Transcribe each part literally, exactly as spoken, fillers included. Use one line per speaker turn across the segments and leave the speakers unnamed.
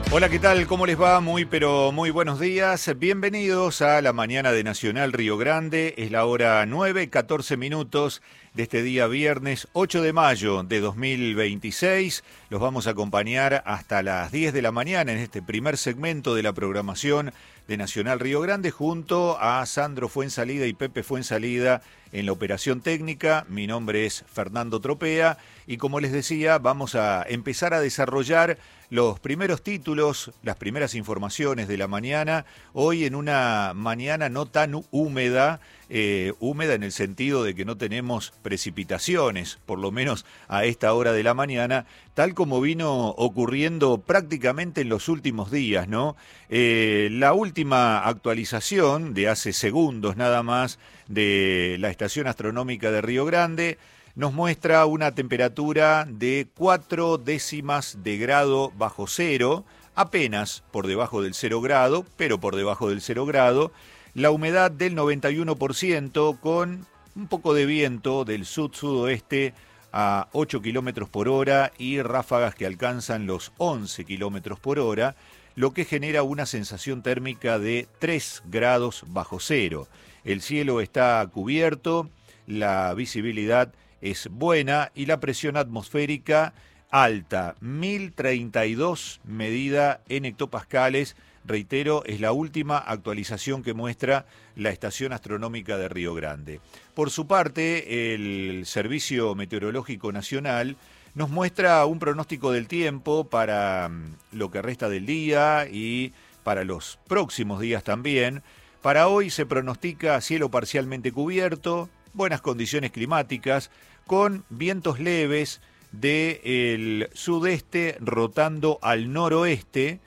Hola, ¿qué tal? ¿Cómo les va? Muy, pero muy buenos días. Bienvenidos a la mañana de Nacional Río Grande. Es la hora nueve, catorce minutos de este día viernes ocho de mayo de dos mil veintiséis. Los vamos a acompañar hasta las diez de la mañana en este primer segmento de la programación de Nacional Río Grande junto a Sandro Fuensalida y Pepe Fuensalida en la operación técnica. Mi nombre es Fernando Tropea y como les decía, vamos a empezar a desarrollar los primeros títulos, las primeras informaciones de la mañana, hoy en una mañana no tan húmeda, eh, húmeda en el sentido de que no tenemos precipitaciones, por lo menos a esta hora de la mañana, tal como vino ocurriendo prácticamente en los últimos días, ¿no? Eh, la última actualización de hace segundos nada más de la Estación Astronómica de Río Grande nos muestra una temperatura de cuatro décimas de grado bajo cero, apenas por debajo del cero grado, pero por debajo del cero grado, la humedad del noventa y uno por ciento con un poco de viento del sud-sudoeste a ocho kilómetros por hora y ráfagas que alcanzan los once kilómetros por hora, lo que genera una sensación térmica de tres grados bajo cero. El cielo está cubierto, la visibilidad es buena y la presión atmosférica alta, mil treinta y dos medida en hectopascales. Reitero, es la última actualización que muestra la Estación Astronómica de Río Grande. Por su parte, el Servicio Meteorológico Nacional nos muestra un pronóstico del tiempo para lo que resta del día y para los próximos días también. Para hoy se pronostica cielo parcialmente cubierto, buenas condiciones climáticas, con vientos leves del sudeste rotando al noroeste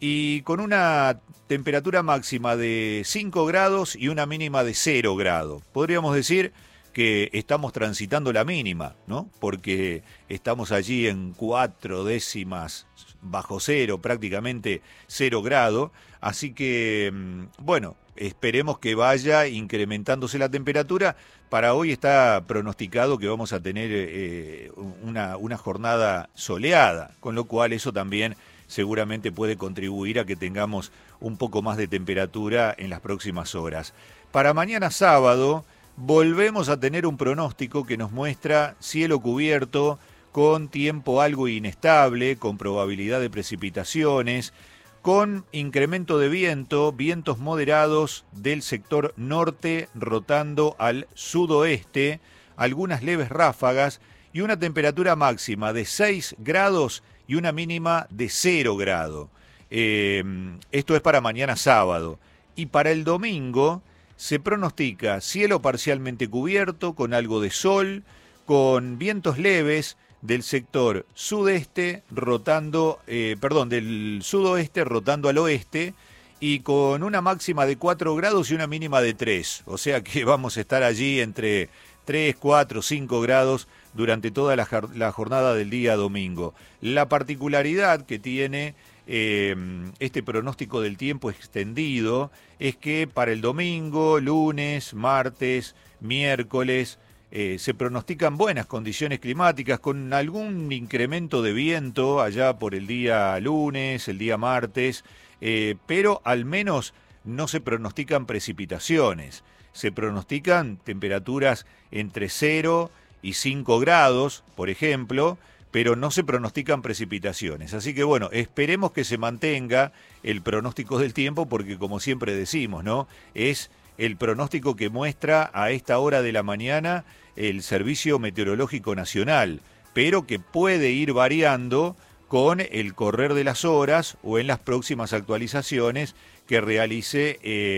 y con una temperatura máxima de cinco grados y una mínima de cero grado. Podríamos decir que estamos transitando la mínima, ¿no? Porque estamos allí en cuatro décimas bajo cero, prácticamente cero grado. Así que, bueno, esperemos que vaya incrementándose la temperatura. Para hoy está pronosticado que vamos a tener eh, una, una jornada soleada, con lo cual eso también seguramente puede contribuir a que tengamos un poco más de temperatura en las próximas horas. Para mañana sábado volvemos a tener un pronóstico que nos muestra cielo cubierto, con tiempo algo inestable, con probabilidad de precipitaciones, con incremento de viento, vientos moderados del sector norte rotando al sudoeste, algunas leves ráfagas y una temperatura máxima de seis grados y una mínima de cero grado. Eh, esto es para mañana sábado. Y para el domingo se pronostica cielo parcialmente cubierto, con algo de sol, con vientos leves del sector sudeste rotando, eh, perdón, del sudoeste rotando al oeste y con una máxima de cuatro grados y una mínima de tres. O sea que vamos a estar allí entre tres, cuatro, cinco grados durante toda la, la jornada del día domingo. La particularidad que tiene eh, este pronóstico del tiempo extendido es que para el domingo, lunes, martes, miércoles, Eh, se pronostican buenas condiciones climáticas con algún incremento de viento allá por el día lunes, el día martes, eh, pero al menos no se pronostican precipitaciones. Se pronostican temperaturas entre cero y cinco grados, por ejemplo, pero no se pronostican precipitaciones. Así que bueno, esperemos que se mantenga el pronóstico del tiempo porque como siempre decimos, ¿no? Es el pronóstico que muestra a esta hora de la mañana el Servicio Meteorológico Nacional, pero que puede ir variando con el correr de las horas o en las próximas actualizaciones que realice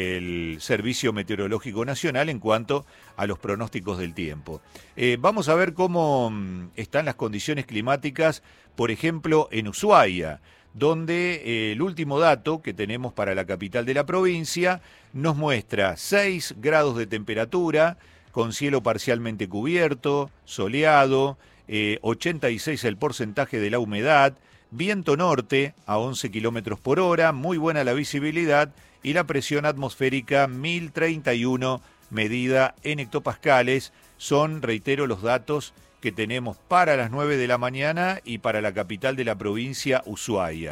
el Servicio Meteorológico Nacional en cuanto a los pronósticos del tiempo. Eh, vamos a ver cómo están las condiciones climáticas, por ejemplo, en Ushuaia, donde eh, el último dato que tenemos para la capital de la provincia nos muestra seis grados de temperatura, con cielo parcialmente cubierto, soleado, eh, ochenta y seis el porcentaje de la humedad, viento norte a once kilómetros por hora, muy buena la visibilidad y la presión atmosférica mil treinta y uno medida en hectopascales. Son, reitero, los datos que tenemos para las nueve de la mañana y para la capital de la provincia, Ushuaia.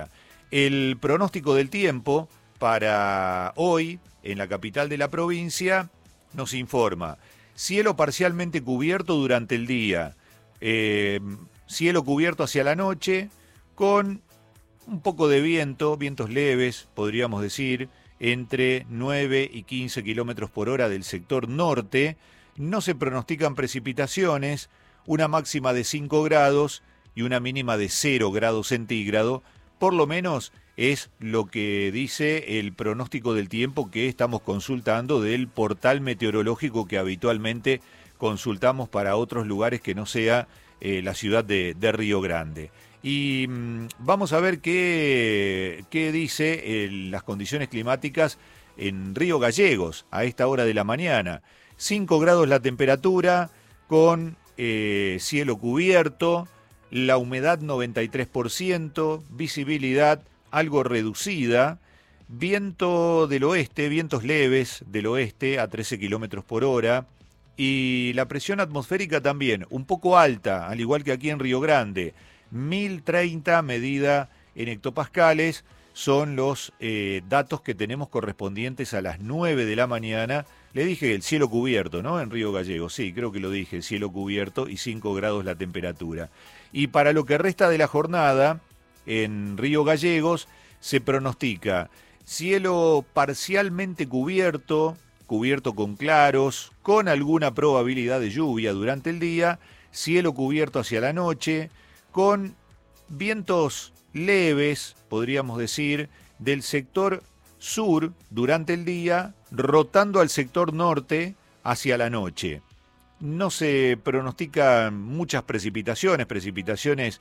El pronóstico del tiempo para hoy en la capital de la provincia nos informa cielo parcialmente cubierto durante el día, eh, cielo cubierto hacia la noche con un poco de viento, vientos leves podríamos decir, entre nueve y quince kilómetros por hora del sector norte. No se pronostican precipitaciones, una máxima de cinco grados y una mínima de cero grados centígrados. Por lo menos es lo que dice el pronóstico del tiempo que estamos consultando del portal meteorológico que habitualmente consultamos para otros lugares que no sea eh, la ciudad de, de Río Grande. Y mmm, vamos a ver qué, qué dice eh, las condiciones climáticas en Río Gallegos a esta hora de la mañana. cinco grados la temperatura, con eh, cielo cubierto, la humedad noventa y tres por ciento, visibilidad algo reducida, viento del oeste, vientos leves del oeste a trece kilómetros por hora, y la presión atmosférica también un poco alta, al igual que aquí en Río Grande, mil treinta medida en hectopascales. Son los eh, datos que tenemos correspondientes a las nueve de la mañana. Le dije el cielo cubierto, ¿no? En Río Gallegos, sí, creo que lo dije, cielo cubierto y cinco grados la temperatura. Y para lo que resta de la jornada, en Río Gallegos se pronostica cielo parcialmente cubierto, cubierto con claros, con alguna probabilidad de lluvia durante el día, cielo cubierto hacia la noche, con vientos leves, podríamos decir, del sector sur durante el día, rotando al sector norte hacia la noche. No se pronostican muchas precipitaciones, precipitaciones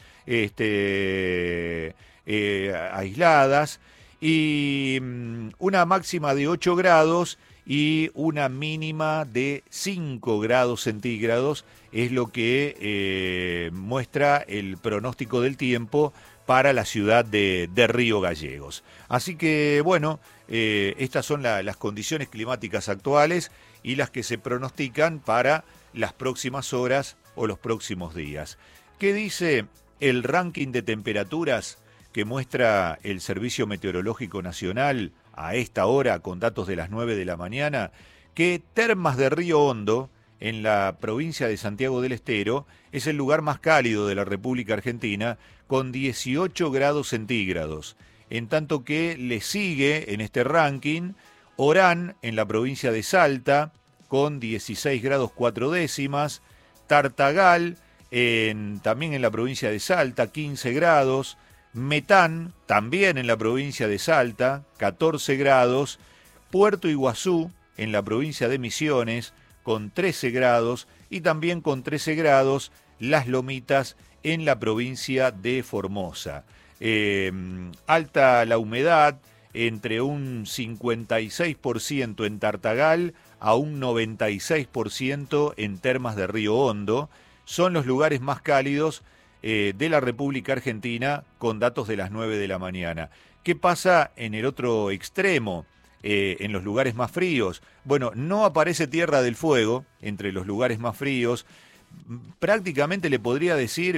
este, eh, aisladas, y um, una máxima de ocho grados y una mínima de cinco grados centígrados es lo que eh, muestra el pronóstico del tiempo para la ciudad de, de Río Gallegos. Así que, bueno, eh, estas son la, las condiciones climáticas actuales y las que se pronostican para las próximas horas o los próximos días. ¿Qué dice el ranking de temperaturas que muestra el Servicio Meteorológico Nacional a esta hora con datos de las nueve de la mañana? Que Termas de Río Hondo, en la provincia de Santiago del Estero, es el lugar más cálido de la República Argentina, con dieciocho grados centígrados. En tanto que le sigue en este ranking Orán, en la provincia de Salta, con dieciséis grados cuatro décimas, Tartagal, en, también en la provincia de Salta, quince grados, Metán, también en la provincia de Salta, catorce grados, Puerto Iguazú, en la provincia de Misiones, con trece grados, y también con trece grados Las Lomitas, en la provincia de Formosa. Eh, alta la humedad, entre un cincuenta y seis por ciento en Tartagal a un noventa y seis por ciento en Termas de Río Hondo. Son los lugares más cálidos eh, de la República Argentina con datos de las nueve de la mañana. ¿Qué pasa en el otro extremo? Eh, en los lugares más fríos. Bueno, no aparece Tierra del Fuego entre los lugares más fríos. Prácticamente le podría decir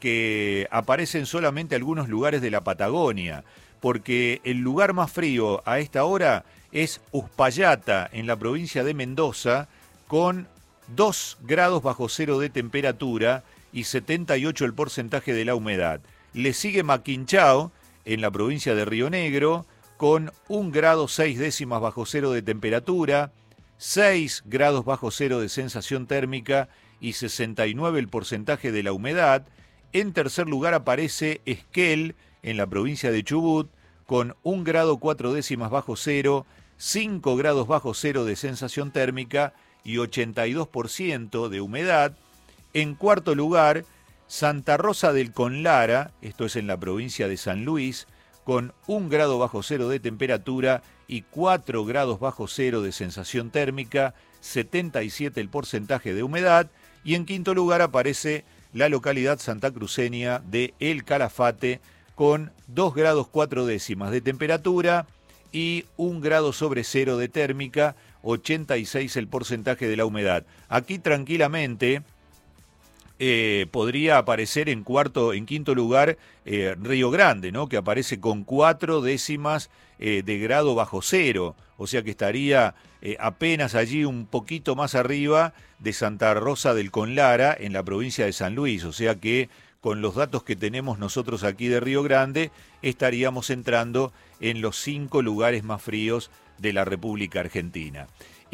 que aparecen solamente algunos lugares de la Patagonia, porque el lugar más frío a esta hora es Uspallata, en la provincia de Mendoza, con dos grados bajo cero de temperatura y setenta y ocho el porcentaje de la humedad. Le sigue Maquinchao, en la provincia de Río Negro, con un grado seis décimas bajo cero de temperatura, seis grados bajo cero de sensación térmica y sesenta y nueve el porcentaje de la humedad. En tercer lugar aparece Esquel, en la provincia de Chubut, con un grado cuatro décimas bajo cero, cinco grados bajo cero de sensación térmica y ochenta y dos por ciento de humedad. En cuarto lugar, Santa Rosa del Conlara, esto es en la provincia de San Luis, con un grado bajo cero de temperatura y cuatro grados bajo cero de sensación térmica, setenta y siete el porcentaje de humedad. Y en quinto lugar aparece la localidad santacruceña de El Calafate, con dos grados cuatro décimas de temperatura y un grado sobre cero de térmica, ochenta y seis el porcentaje de la humedad. Aquí tranquilamente eh, podría aparecer en cuarto, en quinto lugar eh, Río Grande, ¿no? Que aparece con cuatro décimas eh, de grado bajo cero, o sea que estaría eh, apenas allí un poquito más arriba de Santa Rosa del Conlara, en la provincia de San Luis, o sea que con los datos que tenemos nosotros aquí de Río Grande, estaríamos entrando en los cinco lugares más fríos de la República Argentina.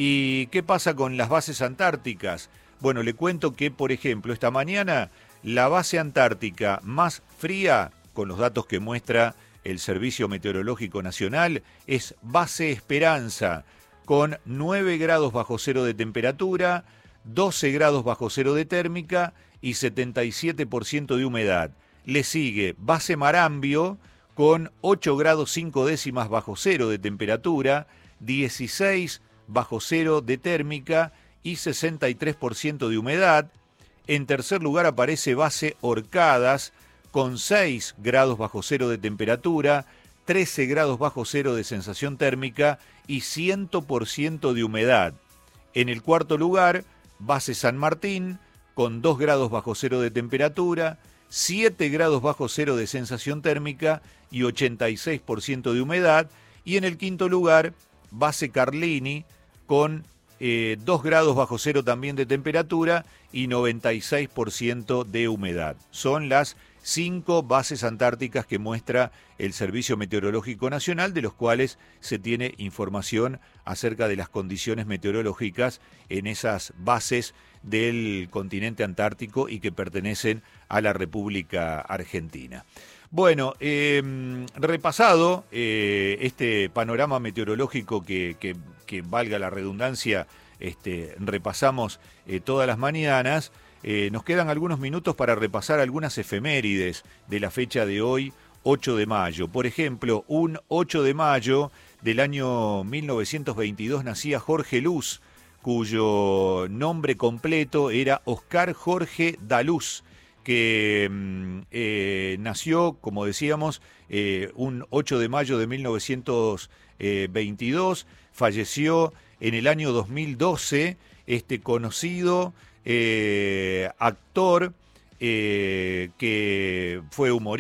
¿Y qué pasa con las bases antárticas? Bueno, le cuento que, por ejemplo, esta mañana la base antártica más fría, con los datos que muestra el Servicio Meteorológico Nacional, es Base Esperanza, con nueve grados bajo cero de temperatura, doce grados bajo cero de térmica y setenta y siete por ciento de humedad. Le sigue Base Marambio, con ocho grados cinco décimas bajo cero de temperatura, dieciséis bajo cero de térmica y sesenta y tres por ciento de humedad. En tercer lugar aparece Base Orcadas, con seis grados bajo cero de temperatura, trece grados bajo cero de sensación térmica y cien por ciento de humedad. En el cuarto lugar, Base San Martín, con dos grados bajo cero de temperatura, siete grados bajo cero de sensación térmica y ochenta y seis por ciento de humedad. Y en el quinto lugar, Base Carlini, con eh, dos grados bajo cero también de temperatura y noventa y seis por ciento de humedad. Son las cinco bases antárticas que muestra el Servicio Meteorológico Nacional, de los cuales se tiene información acerca de las condiciones meteorológicas en esas bases del continente antártico y que pertenecen a la República Argentina. Bueno, eh, repasado eh, este panorama meteorológico que, que, que valga la redundancia, este, repasamos eh, todas las mañanas, eh, nos quedan algunos minutos para repasar algunas efemérides de la fecha de hoy, ocho de mayo. Por ejemplo, un ocho de mayo del año mil novecientos veintidós nacía Jorge Luz, cuyo nombre completo era Oscar Jorge Daluz, que eh, nació, como decíamos, eh, un ocho de mayo de mil novecientos veintidós, falleció en el año dos mil doce, este conocido eh, actor eh, que fue humorista.